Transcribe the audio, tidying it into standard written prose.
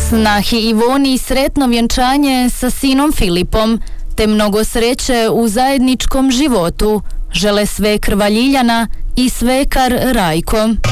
Snahi Ivoni sretno vjenčanje sa sinom Filipom, te mnogo sreće u zajedničkom životu žele svekr Ljiljana i svekar Rajko.